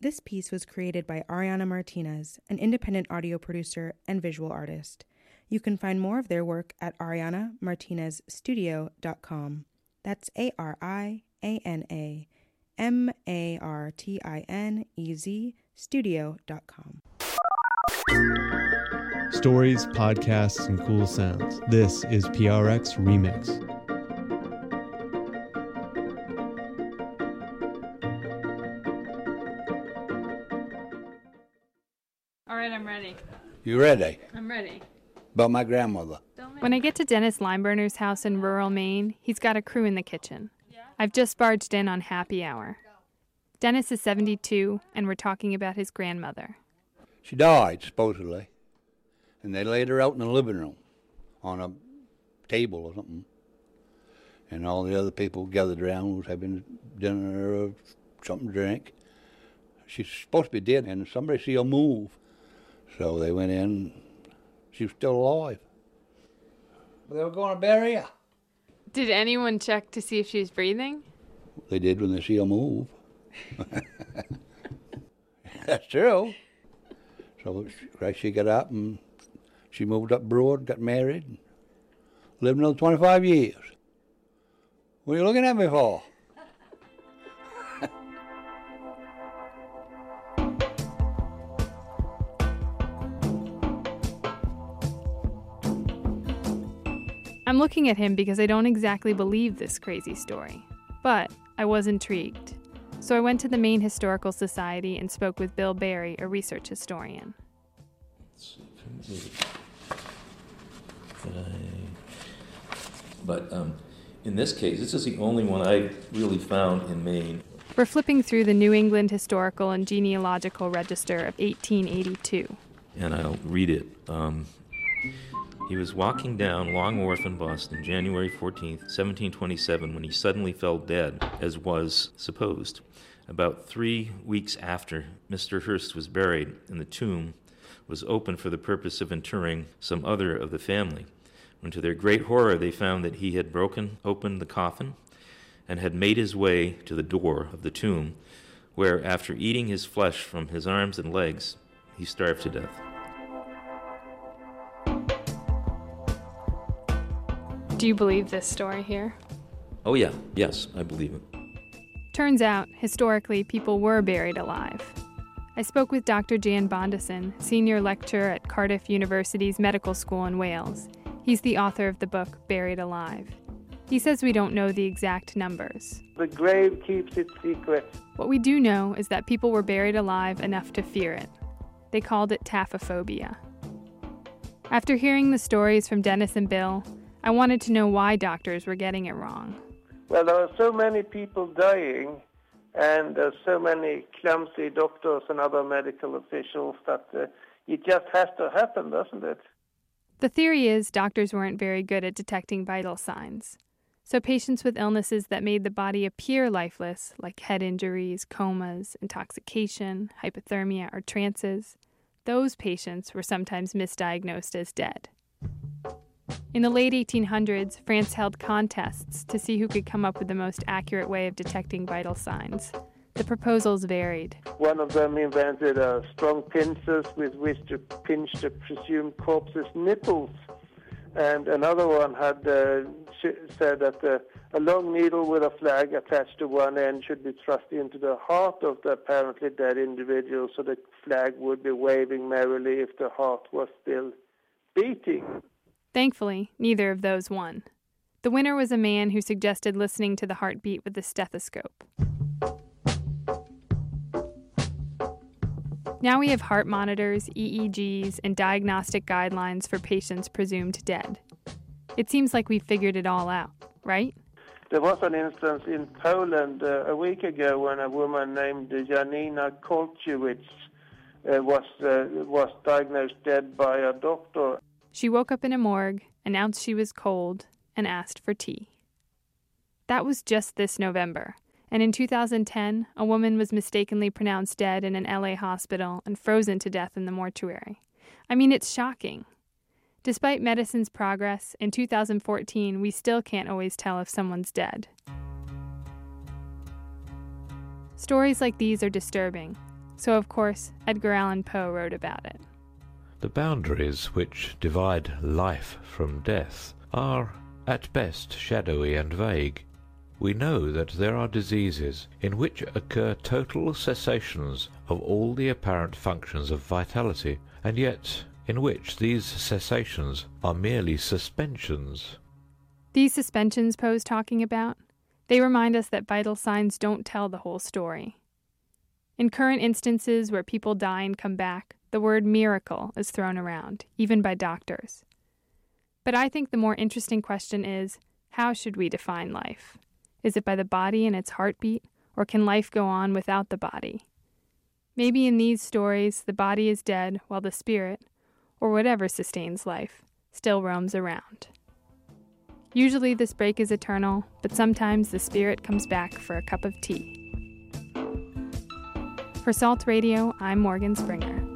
This piece was created by Ariana Martinez, an independent audio producer and visual artist. You can find more of their work at arianamartinezstudio.com. That's ArianaMartinez studio.com. Stories, podcasts, and cool sounds. This is PRX Remix. All right, I'm ready. You ready? I'm ready. About my grandmother. When I get to Dennis Lineburner's house in rural Maine, he's got a crew in the kitchen. I've just barged in on happy hour. Dennis is 72, and we're talking about his grandmother. She died, supposedly, and they laid her out in the living room on a table or something. And all the other people gathered around, was having dinner or something to drink. She's supposed to be dead, and somebody see her move. So they went in. She was still alive. They were going to bury her. Did anyone check to see if she was breathing? They did when they see her move. That's true. So she got up and she moved up abroad, got married, and lived another 25 years. What are you looking at me for? I'm looking at him because I don't exactly believe this crazy story, but I was intrigued. So I went to the Maine Historical Society and spoke with Bill Barry, a research historian. But in this case, this is the only one I really found in Maine. We're flipping through the New England Historical and Genealogical Register of 1882. And I'll read it. He was walking down Long Wharf in Boston, January 14th, 1727, when he suddenly fell dead, as was supposed. About 3 weeks after, Mr. Hearst was buried, and the tomb was opened for the purpose of interring some other of the family, when to their great horror they found that he had broken open the coffin and had made his way to the door of the tomb, where, after eating his flesh from his arms and legs, he starved to death. Do you believe this story here? Oh yeah, yes, I believe it. Turns out, historically, people were buried alive. I spoke with Dr. Jan Bondison, senior lecturer at Cardiff University's Medical School in Wales. He's the author of the book Buried Alive. He says we don't know the exact numbers. The grave keeps its secret. What we do know is that people were buried alive enough to fear it. They called it taphophobia. After hearing the stories from Dennis and Bill, I wanted to know why doctors were getting it wrong. Well, there are so many people dying, and there's so many clumsy doctors and other medical officials that it just has to happen, doesn't it? The theory is doctors weren't very good at detecting vital signs. So patients with illnesses that made the body appear lifeless, like head injuries, comas, intoxication, hypothermia, or trances, those patients were sometimes misdiagnosed as dead. In the late 1800s, France held contests to see who could come up with the most accurate way of detecting vital signs. The proposals varied. One of them invented strong pincers with which to pinch the presumed corpse's nipples. And another one had said that a long needle with a flag attached to one end should be thrust into the heart of the apparently dead individual, so the flag would be waving merrily if the heart was still beating. Thankfully, neither of those won. The winner was a man who suggested listening to the heartbeat with a stethoscope. Now we have heart monitors, EEGs, and diagnostic guidelines for patients presumed dead. It seems like we've figured it all out, right? There was an instance in Poland a week ago when a woman named Janina Kolchewicz was diagnosed dead by a doctor. She woke up in a morgue, announced she was cold, and asked for tea. That was just this November, and in 2010, a woman was mistakenly pronounced dead in an LA hospital and frozen to death in the mortuary. I mean, it's shocking. Despite medicine's progress, in 2014, we still can't always tell if someone's dead. Stories like these are disturbing, So, of course, Edgar Allan Poe wrote about it. The boundaries which divide life from death are, at best, shadowy and vague. We know that there are diseases in which occur total cessations of all the apparent functions of vitality, and yet in which these cessations are merely suspensions. These suspensions Poe's talking about, they remind us that vital signs don't tell the whole story. In current instances where people die and come back, the word miracle is thrown around, even by doctors. But I think the more interesting question is, how should we define life? Is it by the body and its heartbeat, or can life go on without the body? Maybe in these stories, the body is dead while the spirit, or whatever sustains life, still roams around. Usually this break is eternal, but sometimes the spirit comes back for a cup of tea. For Salt Radio, I'm Morgan Springer.